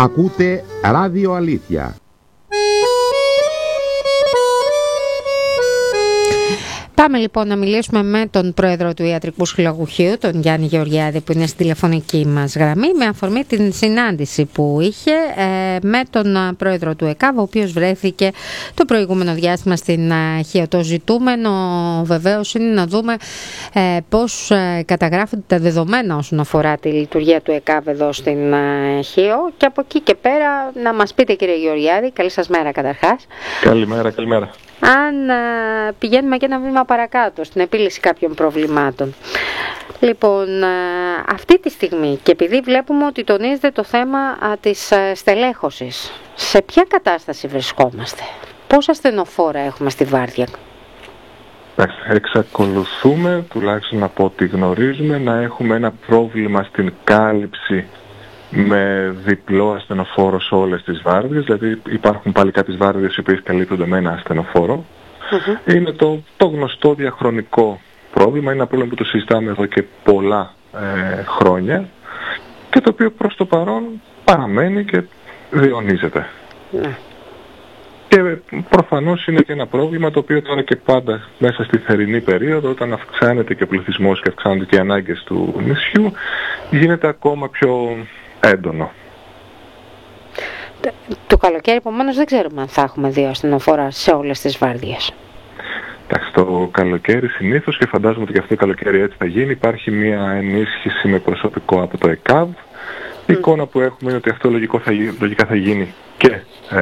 Ακούτε Ράδιο Αλήθεια. Πάμε λοιπόν να μιλήσουμε με τον πρόεδρο του Ιατρικού Συλλογουχείου, τον Γιάννη Γεωργιάδη, που είναι στη τηλεφωνική μας γραμμή, με αφορμή την συνάντηση που είχε με τον πρόεδρο του ΕΚΑΒ, ο οποίος βρέθηκε το προηγούμενο διάστημα στην Χίο. Το ζητούμενο βεβαίως είναι να δούμε πώς καταγράφονται τα δεδομένα όσον αφορά τη λειτουργία του ΕΚΑΒ εδώ στην Χίο, και από εκεί και πέρα να μας πείτε, κύριε Γεωργιάδη, καλή σας μέρα καταρχάς. Καλημέρα. Αν πηγαίνουμε και ένα βήμα παρακάτω στην επίλυση κάποιων προβλημάτων. Λοιπόν, αυτή τη στιγμή, και επειδή βλέπουμε ότι τονίζεται το θέμα της στελέχωσης, σε ποια κατάσταση βρισκόμαστε? Πόσα ασθενοφόρα έχουμε στη Βάρδια? Εξακολουθούμε, τουλάχιστον από ό,τι γνωρίζουμε, να έχουμε ένα πρόβλημα στην κάλυψη με διπλό ασθενοφόρο σε όλες τις βάρδιες. Δηλαδή υπάρχουν πάλι κάποιες βάρδιες οι οποίες καλύπτονται με ένα ασθενοφόρο. Είναι το γνωστό διαχρονικό πρόβλημα, είναι ένα πρόβλημα που το συζητάμε εδώ και πολλά χρόνια και το οποίο προς το παρόν παραμένει και διονύζεται. Και προφανώς είναι και ένα πρόβλημα το οποίο τώρα και πάντα μέσα στη θερινή περίοδο, όταν αυξάνεται και ο πληθυσμός και αυξάνονται και οι ανάγκες του νησιού, γίνεται ακόμα πιο έντονο. Το καλοκαίρι, επομένως, δεν ξέρουμε αν θα έχουμε 2 ασθενοφόρα σε όλες τις βάρδιες. Εντάξει, το καλοκαίρι συνήθως, και φαντάζομαι ότι και αυτό το καλοκαίρι έτσι θα γίνει, υπάρχει μια ενίσχυση με προσωπικό από το ΕΚΑΒ. Η εικόνα που έχουμε είναι ότι αυτό λογικά θα γίνει και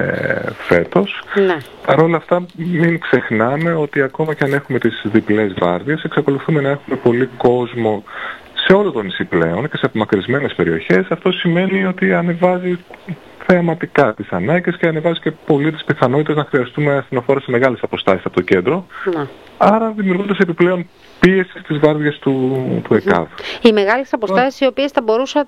φέτος. Παρ' όλα αυτά, μην ξεχνάμε ότι ακόμα και αν έχουμε τις διπλές βάρδιες, εξακολουθούμε να έχουμε πολύ κόσμο σε όλο το νησί πλέον και σε απομακρυσμένες περιοχές. Αυτό σημαίνει ότι ανεβάζει θεαματικά τις ανάγκες και ανεβάζει και πολύ τις πιθανότητες να χρειαστούμε ασθενοφόρα σε μεγάλες αποστάσεις από το κέντρο. Άρα δημιουργούνται επιπλέον πίεση στις βάρδιες του ΕΚΑΒ. Οι μεγάλες αποστάσεις οι οποίες θα μπορούσαν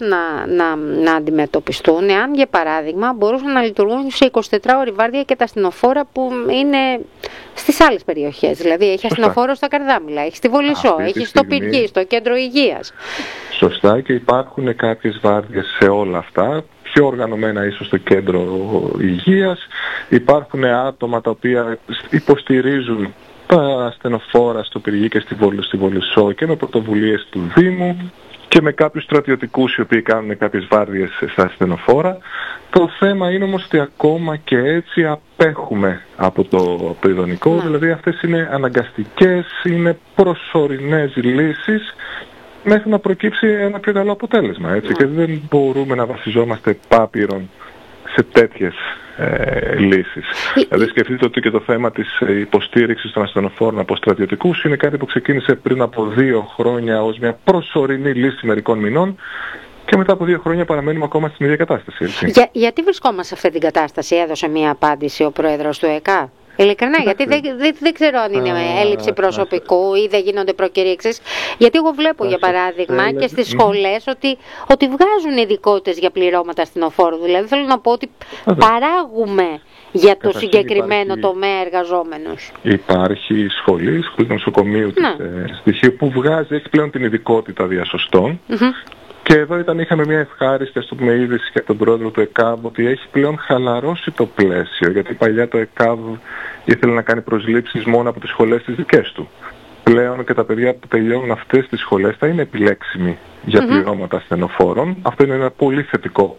να αντιμετωπιστούν εάν, για παράδειγμα, μπορούσαν να λειτουργούν σε 24ωρη βάρδια και τα ασθενοφόρα που είναι στις άλλες περιοχές. Δηλαδή έχει ασθενοφόρο στα Καρδάμιλα, έχει στη Βολισσό, έχει στο Πυργή, στο κέντρο υγείας. Σωστά, και υπάρχουν κάποιες βάρδιες σε όλα αυτά, πιο οργανωμένα ίσως στο κέντρο υγείας. Υπάρχουν άτομα τα οποία υποστηρίζουν τα ασθενοφόρα στο Πυργή και στη Βολισσό και με πρωτοβουλίες του Δήμου και με κάποιους στρατιωτικούς οι οποίοι κάνουν κάποιες βάρδιες στα ασθενοφόρα. Το θέμα είναι όμως ότι ακόμα και έτσι απέχουμε από το ειδονικό, δηλαδή αυτές είναι αναγκαστικές, είναι προσωρινές λύσεις μέχρι να προκύψει ένα πιο καλό αποτέλεσμα, έτσι, και δεν μπορούμε να βασιζόμαστε πάπυρον σε τέτοιες λύσεις. Δηλαδή σκεφτείτε ότι και το θέμα της υποστήριξης των ασθενοφόρων από στρατιωτικούς είναι κάτι που ξεκίνησε πριν από 2 χρόνια ως μια προσωρινή λύση μερικών μηνών και μετά από 2 χρόνια παραμένουμε ακόμα στην ίδια κατάσταση. Γιατί βρισκόμαστε σε αυτή την κατάσταση? Έδωσε μια απάντηση ο πρόεδρος του ΕΚΑ? Ειλικρινά, γιατί δεν ξέρω αν είναι έλλειψη προσωπικού ή δεν γίνονται προκηρύξεις. Γιατί εγώ βλέπω, για παράδειγμα, και στις σχολές ότι βγάζουν ειδικότητες για πληρώματα ασθενοφόρου. Δηλαδή θέλω να πω ότι παράγουμε για το συγκεκριμένο τομέα εργαζόμενους. Υπάρχει σχολή του νοσοκομείου της Στοιχείου που έχει πλέον την ειδικότητα διασωστών. Και εδώ είχαμε μια ευχάριστη, ας το πούμε, είδηση για τον πρόεδρο του ΕΚΑΒ ότι έχει πλέον χαλαρώσει το πλαίσιο, γιατί παλιά το ΕΚΑΒ ήθελε να κάνει προσλήψεις μόνο από τις σχολές τις δικές του. Πλέον και τα παιδιά που τελειώνουν αυτές τις σχολές θα είναι επιλέξιμοι για πληρώματα ασθενοφόρων. Αυτό είναι ένα πολύ θετικό,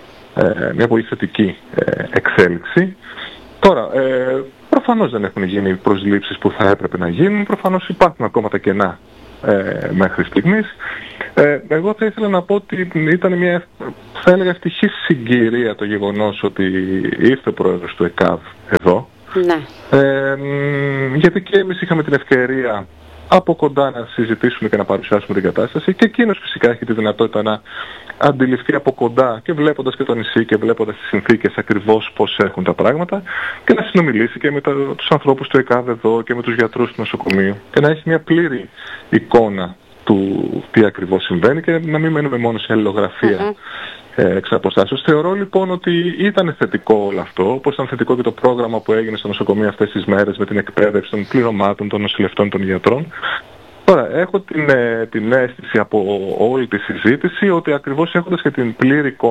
μια πολύ θετική εξέλιξη. Τώρα, προφανώς δεν έχουν γίνει οι προσλήψεις που θα έπρεπε να γίνουν, προφανώς υπάρχουν ακόμα τα κενά μέχρι στιγμής. Εγώ θα ήθελα να πω ότι ήταν μια, θα έλεγα, ευτυχής συγκυρία το γεγονός ότι ήρθε ο πρόεδρος του ΕΚΑΒ εδώ. Γιατί και εμείς είχαμε την ευκαιρία από κοντά να συζητήσουμε και να παρουσιάσουμε την κατάσταση και εκείνος φυσικά έχει τη δυνατότητα να αντιληφθεί από κοντά και βλέποντας και το νησί και βλέποντας τις συνθήκες ακριβώς πώς έχουν τα πράγματα και να συνομιλήσει και με τους ανθρώπους του ΕΚΑΒ εδώ και με τους γιατρούς του νοσοκομείου και να έχει μια πλήρη εικόνα του τι ακριβώς συμβαίνει και να μην μένουμε μόνο σε αλληλογραφία εξ αποστάσεως. Θεωρώ λοιπόν ότι ήταν θετικό όλο αυτό, όπως ήταν θετικό και το πρόγραμμα που έγινε στο νοσοκομείο αυτές τις μέρες με την εκπαίδευση των πληρωμάτων, των νοσηλευτών, των γιατρών. Τώρα, έχω την αίσθηση από όλη τη συζήτηση ότι ακριβώς έχοντας και την πλήρη εικόνα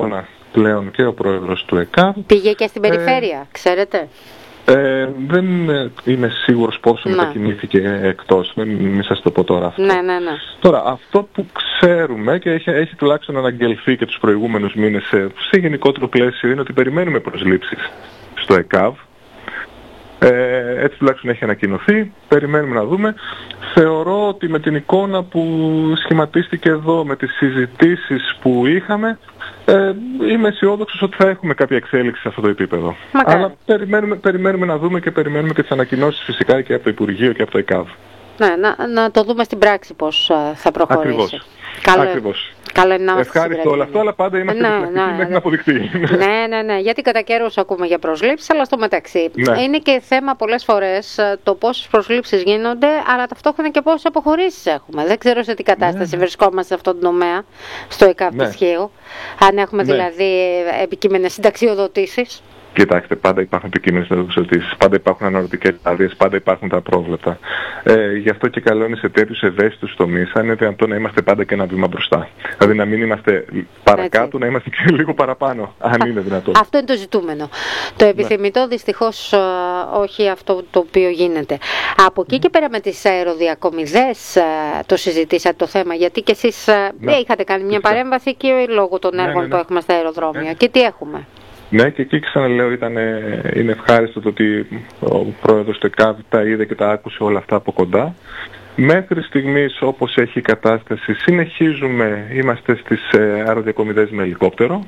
πλέον και ο πρόεδρος του ΕΚΑΒ. Πήγε και στην περιφέρεια, ξέρετε. Δεν είμαι σίγουρος πόσο μετακινήθηκε εκτός, μην σας το πω τώρα αυτό. Ναι. Τώρα, αυτό που ξέρουμε και έχει τουλάχιστον αναγγελθεί και τους προηγούμενους μήνες σε γενικότερο πλαίσιο είναι ότι περιμένουμε προσλήψεις στο ΕΚΑΒ. Έτσι τουλάχιστον έχει ανακοινωθεί, περιμένουμε να δούμε. Θεωρώ ότι με την εικόνα που σχηματίστηκε εδώ, με τις συζητήσεις που είχαμε, είμαι αισιόδοξος ότι θα έχουμε κάποια εξέλιξη σε αυτό το επίπεδο. Αλλά περιμένουμε να δούμε και περιμένουμε και τις ανακοινώσεις φυσικά και από το Υπουργείο και από το ΕΚΑΒ. Ναι, να το δούμε στην πράξη πώς θα προχωρήσει. Ακριβώς. Καλό είναι να είμαστε ευχάριστο όλο αυτό, αλλά πάντα είμαστε επιφυλακτικοί μέχρι να αποδειχτεί. Ναι, γιατί κατά καιρούς ακούμε για προσλήψεις, αλλά στο μεταξύ είναι και θέμα πολλές φορές το πόσες προσλήψεις γίνονται, αλλά ταυτόχρονα και πόσες αποχωρήσεις έχουμε. Δεν ξέρω σε τι κατάσταση βρισκόμαστε σε αυτόν τον τομέα, στο ΕΚΑΒ της Χίου, αν έχουμε δηλαδή επικείμενες συνταξιοδοτήσεις. Κοιτάξτε, πάντα υπάρχουν επικείμενες συνταξιοδοτήσεις, πάντα υπάρχουν αναρωτικές άδειες, πάντα υπάρχουν τα απρόβλεπτα. Γι' αυτό και καλό είναι σε τέτοιους ευαίσθητους τομείς, αν είναι δυνατόν να είμαστε πάντα και ένα βήμα μπροστά. Δηλαδή να μην είμαστε παρακάτω, να είμαστε και λίγο παραπάνω, αν είναι δυνατόν. Αυτό είναι το ζητούμενο. Το επιθυμητό δυστυχώς όχι αυτό το οποίο γίνεται. Από εκεί και πέρα με τις αεροδιακομιδές το συζητήσατε το θέμα, γιατί και εσείς είχατε κάνει μια παρέμβαση και λόγω των έργων που έχουμε στα αεροδρόμια. Και τι έχουμε. Ναι, και εκεί ξαναλέω είναι ευχάριστο το ότι ο πρόεδρος του ΕΚΑΒ τα είδε και τα άκουσε όλα αυτά από κοντά. Μέχρι στιγμής, όπως έχει η κατάσταση, συνεχίζουμε, είμαστε στις αεροδιακομιδές με ελικόπτερο.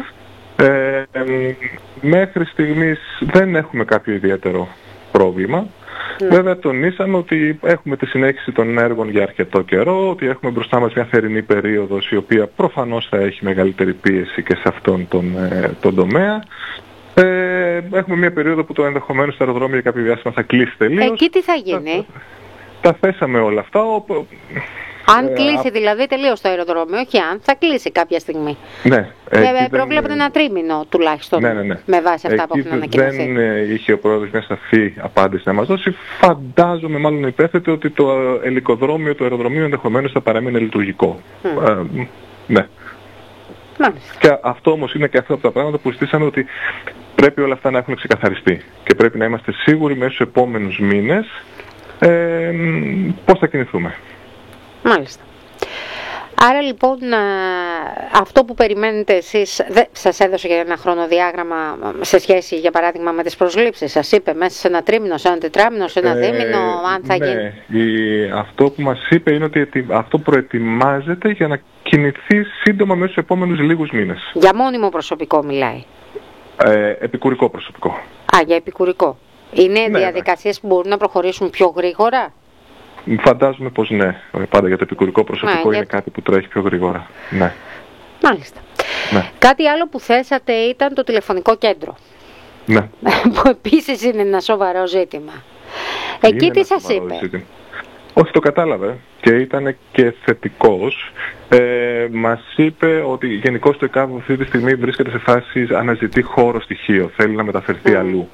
Μέχρι στιγμής δεν έχουμε κάποιο ιδιαίτερο πρόβλημα. Βέβαια τονίσαμε ότι έχουμε τη συνέχιση των έργων για αρκετό καιρό, ότι έχουμε μπροστά μας μια θερινή περίοδος η οποία προφανώς θα έχει μεγαλύτερη πίεση και σε αυτόν τον τομέα. Έχουμε μια περίοδο που το ενδεχομένως το αεροδρόμιο για κάποιο διάστημα θα κλείσει τελείως. Εκεί τι θα γίνει? Τα θέσαμε όλα αυτά. Αν κλείσει δηλαδή τελείως το αεροδρόμιο, όχι αν, θα κλείσει κάποια στιγμή. Ναι. Προβλέπετε ένα τρίμηνο τουλάχιστον, με βάση αυτά που έχουν ανακοινωθεί. Δεν είχε ο πρόεδρος μια σαφή απάντηση να μας δώσει. Φαντάζομαι, μάλλον υπέθετε, ότι το ελικοδρόμιο, το αεροδρομίο ενδεχομένως θα παραμείνει λειτουργικό. Ναι. Και αυτό όμως είναι και αυτό από τα πράγματα που ζητήσαμε, ότι πρέπει όλα αυτά να έχουν ξεκαθαριστεί. Και πρέπει να είμαστε σίγουροι μέσα στους επόμενους μήνες πώς θα κινηθούμε. Μάλιστα. Άρα λοιπόν αυτό που περιμένετε εσείς, σας έδωσε για ένα χρονοδιάγραμμα σε σχέση για παράδειγμα με τις προσλήψεις? Σας είπε μέσα σε ένα τρίμηνο, σε ένα τετράμηνο, σε ένα δίμηνο, αν θα γίνει? Αυτό που μας είπε είναι ότι αυτό προετοιμάζεται για να κινηθεί σύντομα μέσα στους επόμενους λίγους μήνες. Για μόνιμο προσωπικό μιλάει? Επικουρικό προσωπικό. Για επικουρικό. Είναι διαδικασίες που μπορούν να προχωρήσουν πιο γρήγορα? Φαντάζομαι πως ναι. Πάντα για το επικουρικό προσωπικό είναι κάτι που τρέχει πιο γρήγορα. Ναι. Μάλιστα. Ναι. Κάτι άλλο που θέσατε ήταν το τηλεφωνικό κέντρο. Ναι. Που επίσης είναι ένα σοβαρό ζήτημα. Εκεί τι σας είπε? Όχι, το κατάλαβε και ήταν και θετικός. Μας είπε ότι γενικώς το ΕΚΑΒ αυτή τη στιγμή βρίσκεται σε φάση αναζητεί χώρο στοιχείο. Θέλει να μεταφερθεί αλλού.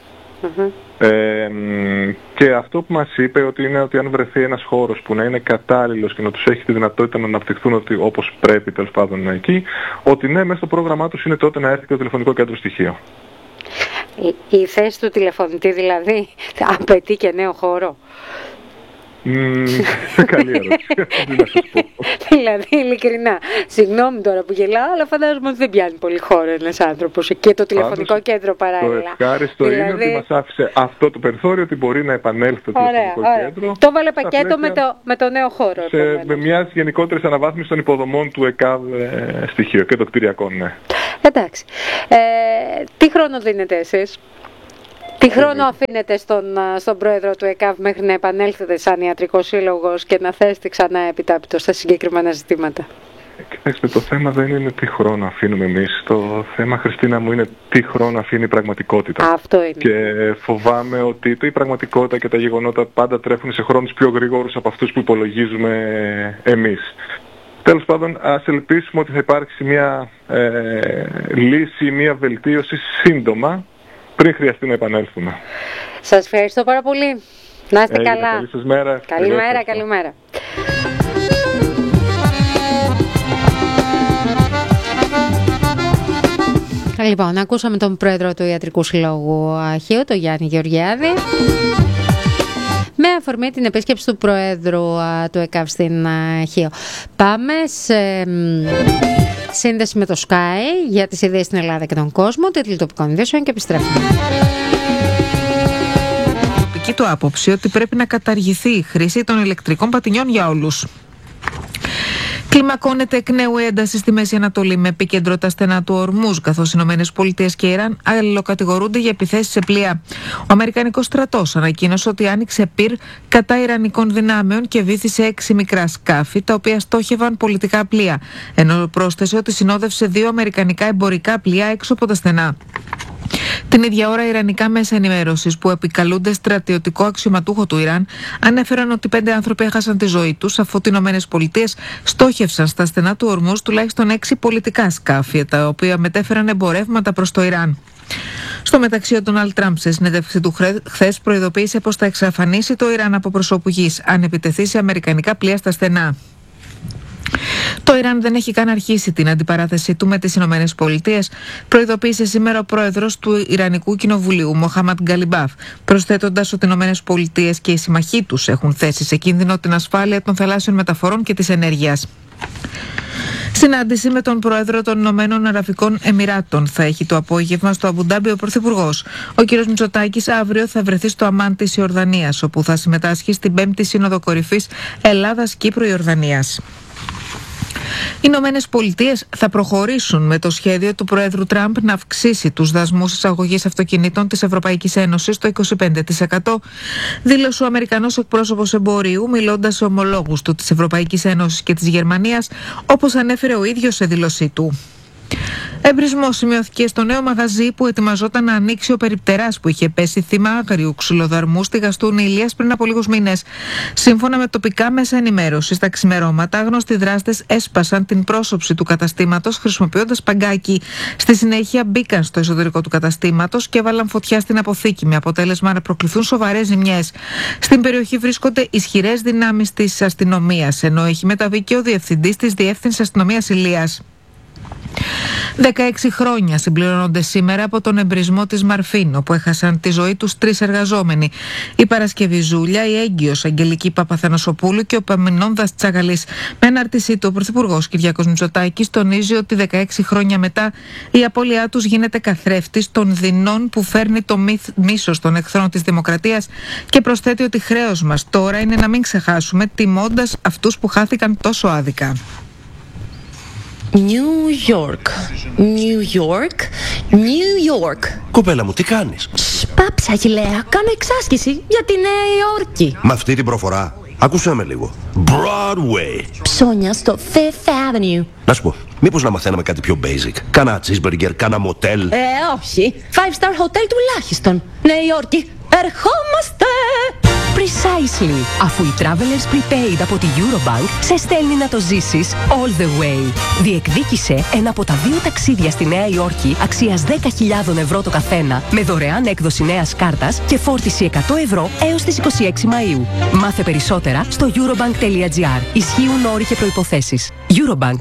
Και αυτό που μας είπε είναι ότι αν βρεθεί ένας χώρος που να είναι κατάλληλος και να τους έχει τη δυνατότητα να αναπτυχθούν όπως πρέπει τέλος πάντων εκεί, ότι ναι, μέσα στο πρόγραμμά τους είναι τότε να έρθει και το τηλεφωνικό κέντρο στοιχείο. Η θέση του τηλεφωνητή δηλαδή απαιτεί και νέο χώρο? Καλή ερώτηση. Δηλαδή ειλικρινά, συγγνώμη τώρα που γελάω, αλλά φαντάζομαι ότι δεν πιάνει πολύ χώρο ένας άνθρωπος και το τηλεφωνικό κέντρο παράλληλα. Το ευχάριστο είναι ότι μας άφησε αυτό το περιθώριο, ότι μπορεί να επανέλθει το τηλεφωνικό κέντρο. Το βάλε πακέτο με το νέο χώρο. Με μια γενικότερη αναβάθμιση των υποδομών του ΕΚΑΒ στοιχείο και των κτηριακών, ναι. Εντάξει. Τι χρόνο δίνετε εσείς? Τι χρόνο αφήνετε στον πρόεδρο του ΕΚΑΒ μέχρι να επανέλθετε σαν ιατρικός σύλλογος και να θέσετε ξανά επιτάπητο στα συγκεκριμένα ζητήματα? Κοιτάξτε, το θέμα δεν είναι τι χρόνο αφήνουμε εμείς. Το θέμα, Χριστίνα μου, είναι τι χρόνο αφήνει η πραγματικότητα. Αυτό είναι. Και φοβάμαι ότι η πραγματικότητα και τα γεγονότα πάντα τρέφουν σε χρόνους πιο γρήγορους από αυτούς που υπολογίζουμε εμείς. Τέλος πάντων, ας ελπίσουμε ότι θα υπάρξει μια λύση, μια βελτίωση σύντομα, πριν χρειαστεί να επανέλθουμε. Σας ευχαριστώ πάρα πολύ. Να είστε καλά. Καλή σας μέρα. Καλημέρα, καλημέρα. Λοιπόν, ακούσαμε τον πρόεδρο του Ιατρικού Συλλόγου Χίου, τον Γιάννη Γεωργιάδη, με αφορμή την επίσκεψη του Προέδρου του ΕΚΑΒ στην Χίο. Πάμε σε σύνδεση με το Sky για τις ειδήσεις στην Ελλάδα και τον κόσμο, τίτλοι τοπικών ειδήσεων και επιστρέφουμε. Τοπική του άποψη ότι πρέπει να καταργηθεί η χρήση των ηλεκτρικών πατινιών για όλους. Κλιμακώνεται εκ νέου ένταση στη Μέση Ανατολή με επίκεντρο τα στενά του Ορμούζ, καθώς οι ΗΠΑ και η Ιράν αλληλοκατηγορούνται για επιθέσεις σε πλοία. Ο Αμερικανικός στρατός ανακοίνωσε ότι άνοιξε πυρ κατά Ιρανικών δυνάμεων και βύθισε 6 μικρά σκάφη, τα οποία στόχευαν πολιτικά πλοία, ενώ πρόσθεσε ότι συνόδευσε 2 αμερικανικά εμπορικά πλοία έξω από τα στενά. Την ίδια ώρα, ιρανικά μέσα ενημέρωσης που επικαλούνται στρατιωτικό αξιωματούχο του Ιράν ανέφεραν ότι 5 άνθρωποι έχασαν τη ζωή τους, αφού οι ΗΠΑ στόχευσαν στα στενά του Ορμούζ τουλάχιστον 6 πολιτικά σκάφη, τα οποία μετέφεραν εμπορεύματα προς το Ιράν. Στο μεταξύ, ο Ντόναλντ Τραμπ σε συνέντευξη του χθες προειδοποίησε πως θα εξαφανίσει το Ιράν από προσώπου γης αν επιτεθεί σε αμερικανικά πλοία στα στενά. Το Ιράν δεν έχει καν αρχίσει την αντιπαράθεσή του με τις Ηνωμένες Πολιτείες, προειδοποίησε σήμερα ο πρόεδρος του Ιρανικού Κοινοβουλίου, Μοχάμαντ Γκαλιμπάφ, προσθέτοντας ότι οι Ηνωμένες Πολιτείες και οι συμμαχοί τους έχουν θέσει σε κίνδυνο την ασφάλεια των θαλάσσιων μεταφορών και της ενέργειας. Συνάντηση με τον πρόεδρο των Ηνωμένων Αραβικών Εμιράτων θα έχει το απόγευμα στο Αμπουντάμπι ο Πρωθυπουργός. Ο κ. Μητσοτάκης αύριο θα βρεθεί στο Αμάν της Ιορδανίας, όπου θα συμμετάσχει στην 5η Σύνοδο Κορυφής Ελλάδας-Κύπρου-Ιορδανίας. Οι Ηνωμένες Πολιτείες θα προχωρήσουν με το σχέδιο του Προέδρου Τραμπ να αυξήσει τους δασμούς εισαγωγής αυτοκινήτων της Ευρωπαϊκής Ένωσης στο 25%, δήλωσε ο Αμερικανός εκπρόσωπος εμπορίου, μιλώντας σε ομολόγους του της Ευρωπαϊκής Ένωσης και της Γερμανίας, όπως ανέφερε ο ίδιος σε δήλωσή του. Εμπρισμός σημειώθηκε στο νέο μαγαζί που ετοιμαζόταν να ανοίξει ο περιπτεράς που είχε πέσει θύμα άγριου ξυλοδαρμού στη Γαστούνη Ηλίας πριν από λίγους μήνες. Σύμφωνα με τοπικά μέσα ενημέρωσης, στα ξημερώματα άγνωστοι δράστες έσπασαν την πρόσωψη του καταστήματος χρησιμοποιώντας παγκάκι. Στη συνέχεια μπήκαν στο εσωτερικό του καταστήματος και έβαλαν φωτιά στην αποθήκη, με αποτέλεσμα να προκληθούν σοβαρές ζημιές. Στην περιοχή βρίσκονται ισχυρές δυνάμεις της αστυνομίας, ενώ έχει μεταβεί και ο διευθυντής της Διεύθυνσης Αστυνομίας Ηλίας. 16 χρόνια συμπληρώνονται σήμερα από τον εμπρισμό της Μαρφίν, όπου έχασαν τη ζωή τους 3 εργαζόμενοι. Η Παρασκευή Ζούλια, η έγκυος Αγγελική Παπαθανασοπούλου και ο Παμινώνδας Τσαγαλής. Με ανάρτησή του, ο Πρωθυπουργός Κυριάκος Μητσοτάκης τονίζει ότι 16 χρόνια μετά η απώλειά τους γίνεται καθρέφτης των δεινών που φέρνει το μίσος των εχθρών της δημοκρατίας και προσθέτει ότι χρέος μας τώρα είναι να μην ξεχάσουμε, τιμώντας αυτούς που χάθηκαν τόσο άδικα. New York, New York, New York. Κοπέλα μου, τι κάνεις? Πάψα, Αχιλλέα, κάνω εξάσκηση για τη Νέα Υόρκη. Με αυτή την προφορά, άκουσέ με λίγο. Broadway. Ψώνια στο Fifth Avenue. Να σου πω, μήπως να μαθαίναμε κάτι πιο basic? Κάνα cheeseburger, κάνα motel. Όχι, 5-star hotel τουλάχιστον. Νέα Υόρκη, ερχόμαστε! Precisely. Αφού η Travelers Prepaid από τη Eurobank σε στέλνει να το ζήσεις all the way. Διεκδίκησε ένα από τα 2 ταξίδια στη Νέα Υόρκη αξίας 10.000 ευρώ το καθένα, με δωρεάν έκδοση νέας κάρτας και φόρτιση 100 ευρώ έως τις 26 Μαΐου. Μάθε περισσότερα στο eurobank.gr. Ισχύουν όροι και προϋποθέσεις. Eurobank.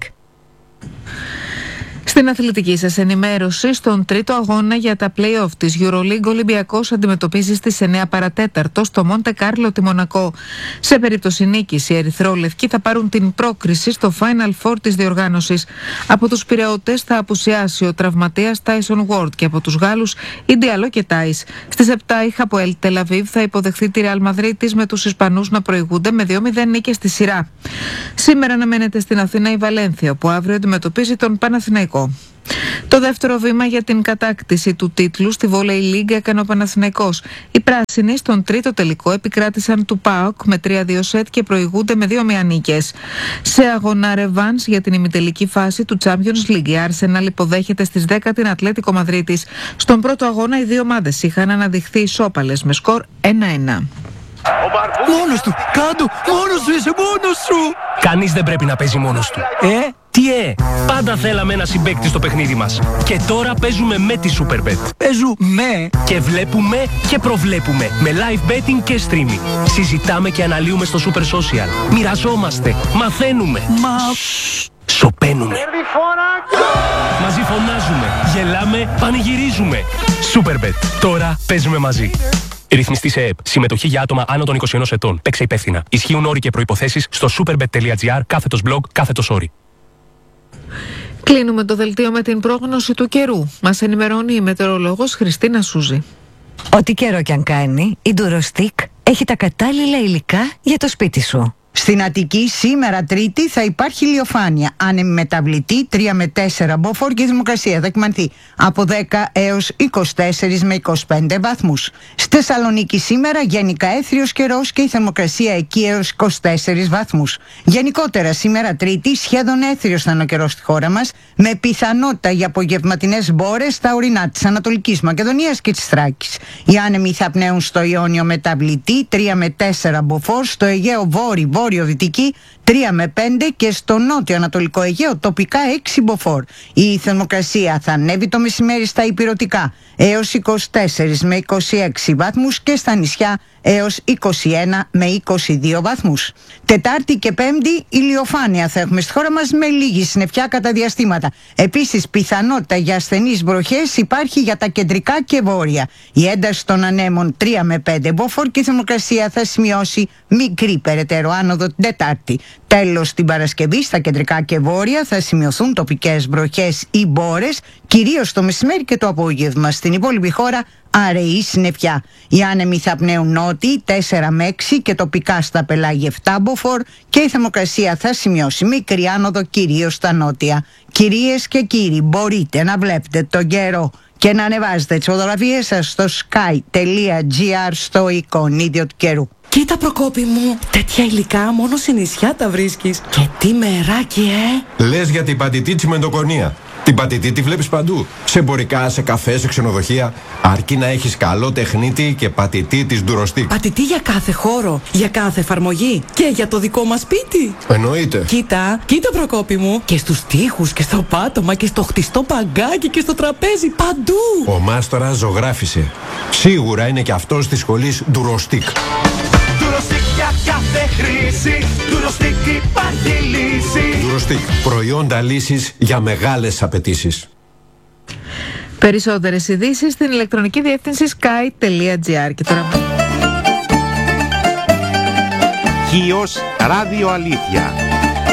Στην αθλητική σας ενημέρωση, στον τρίτο αγώνα για τα play-off της EuroLeague, ο Ολυμπιακός αντιμετωπίζει στις 9 παρατέταρτο στο Μοντε Κάρλο τη Μονακό. Σε περίπτωση νίκης, οι ερυθρόλευκοι θα πάρουν την πρόκριση στο Final Four της διοργάνωσης. Από τους Πειραιώτες θα απουσιάσει ο τραυματίας Tyson Ward και από τους Γάλλους η Diallo και Τάις. Στις 7 η Hapoel Tel Aviv θα υποδεχθεί τη Real Madrid με τους Ισπανούς να προηγούνται με 2-0 νίκες στη σειρά. Σήμερα αναμένεται στην Αθήνα η Βαλένθια, που αύριο αντιμετωπίζει τον Παναθηναϊκό. Το δεύτερο βήμα για την κατάκτηση του τίτλου στη Volley League έκανε ο Παναθηναϊκός. Οι πράσινοι στον τρίτο τελικό επικράτησαν του ΠΑΟΚ με 3-2 σετ και προηγούνται με 2-1 νίκες. Σε αγώνα ρεβάνς για την ημιτελική φάση του Champions League, η Arsenal υποδέχεται στις 10 την Ατλέτικο Μαδρίτης. Στον πρώτο αγώνα οι δύο ομάδες είχαν αναδειχθεί ισόπαλες με σκορ 1-1. Μόνος του! Κάντο! Μόνος σου! Είσαι μόνος σου! Κανείς δεν πρέπει να παίζει μόνος του. Τι πάντα θέλαμε ένα συμπαίκτη στο παιχνίδι μας. Και τώρα παίζουμε με τη Superbet. Παίζουμε! Και βλέπουμε και προβλέπουμε. Με live betting και streaming. Συζητάμε και αναλύουμε στο Super Social. Μοιραζόμαστε. Μαθαίνουμε. Σωπαίνουμε. Μαζί φωνάζουμε, γελάμε, πανηγυρίζουμε. Superbet. Τώρα παίζουμε μαζί. Ρυθμιστή σε ΕΕΠ. Συμμετοχή για άτομα άνω των 21 ετών. Παίξε υπεύθυνα. Ισχύουν όροι και προϋποθέσεις στο superbet.gr/blog/όροι. Κλείνουμε το δελτίο με την πρόγνωση του καιρού. Μας ενημερώνει η μετεωρολόγος Χριστίνα Σούζη. Ό,τι καιρό κι αν κάνει, η Durostick έχει τα κατάλληλα υλικά για το σπίτι σου. Στην Αττική σήμερα Τρίτη θα υπάρχει ηλιοφάνεια. Άνεμη μεταβλητή 3 με 4 μποφόρ και η θερμοκρασία θα κυμανθεί από 10 έως 24 με 25 βαθμούς. Στη Θεσσαλονίκη σήμερα γενικά έθριος καιρός και η θερμοκρασία εκεί έως 24 βαθμούς. Γενικότερα σήμερα Τρίτη σχεδόν έθριος θα είναι ο καιρός στη χώρα μας, με πιθανότητα για απογευματινές μπόρες στα ορεινά της Ανατολικής Μακεδονίας και της Θράκης. Οι άνεμοι θα πνέουν στο Ιόνιο μεταβλητή 3 με 4 μποφόρ, στο Αιγαίο βόρειο-δυτική 3 με 5 και στο νότιο-ανατολικό Αιγαίο τοπικά 6 μποφόρ. Η θερμοκρασία θα ανέβει το μεσημέρι στα ηπειρωτικά έως 24 με 26 βαθμούς και στα νησιά έως 21 με 22 βαθμούς. Τετάρτη και Πέμπτη ηλιοφάνεια θα έχουμε στη χώρα μας με λίγη συννεφιά κατά διαστήματα. Επίσης πιθανότητα για ασθενείς βροχές υπάρχει για τα κεντρικά και βόρεια. Η ένταση των ανέμων 3 με 5 μποφόρ και η θερμοκρασία θα σημειώσει μικρή περαιτέρω άνοδο την Τετάρτη. Τέλος, την Παρασκευή στα κεντρικά και βόρεια θα σημειωθούν τοπικές βροχές ή μπόρες, κυρίως το μεσημέρι και το απόγευμα. Στην υπόλοιπη χώρα αραιή συννεφιά. Οι άνεμοι θα πνέουν νότιοι 4 με 6 και τοπικά στα πελάγια 7 μποφόρ και η θερμοκρασία θα σημειώσει μικρή άνοδο κυρίως στα νότια. Κυρίες και κύριοι, μπορείτε να βλέπετε τον καιρό και να ανεβάζετε τις φωτογραφίες σας στο sky.gr στο εικονίδιο του καιρού. Κοίτα Προκόπη μου, τέτοια υλικά μόνο σε νησιά τα βρίσκεις. Και τι μεράκι, Λες για την πατητή τσιμεντοκονία. Την πατητή τη βλέπεις παντού. Σε εμπορικά, σε καφέ, σε ξενοδοχεία. Αρκεί να έχεις καλό τεχνίτη και πατητή της Durostick. Πατητή για κάθε χώρο, για κάθε εφαρμογή και για το δικό μας σπίτι. Εννοείται. Κοίτα Προκόπη μου. Και στους τοίχους και στο πάτωμα και στο χτιστό παγκάκι και στο τραπέζι, παντού. Ο μάστορας ζωγράφισε. Σίγουρα είναι και αυτός της σχολής Durostick. Για κάθε χρήση, Durostick υπάρχει λύση. Durostick, προϊόντα λύσης για μεγάλες απαιτήσεις. Περισσότερες ειδήσεις στην ηλεκτρονική διεύθυνση sky.gr. Και τώρα... Χίος Ράδιο Αλήθεια.